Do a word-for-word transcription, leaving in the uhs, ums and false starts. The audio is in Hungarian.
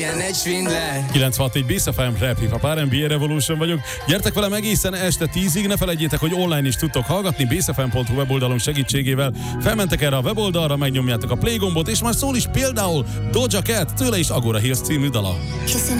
kilencvenhat Bass ef em Rap Hip Hop er and bé Revolution vagyok. Gyertek velem egészen este tízig, ne felejtjétek, hogy online is tudtok hallgatni bass f m pont hu weboldalon segítségével. Felmentek erre a weboldalra, megnyomjátok a play gombot, és már szól is például Doja Cat, tőle is Agora Hills című dala.